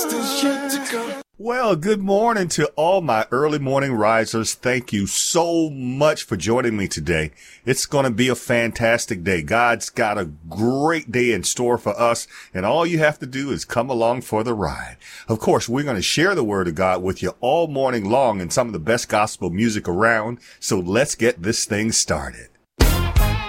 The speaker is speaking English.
Well, good morning to all my early morning risers. Thank you so much for joining me today. It's going to be a fantastic day. God's got a great day in store for us, and all you have to do is come along for the ride. Of course, we're going to share the word of God with you all morning long and some of the best gospel music around. So let's get this thing started.